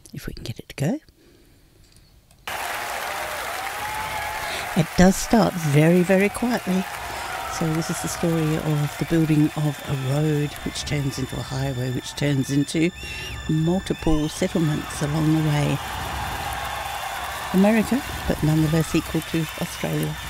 if we can get it to go. It does start very, very quietly. So this is the story of the building of a road which turns into a highway, which turns into multiple settlements along the way. America, but nonetheless equal to Australia.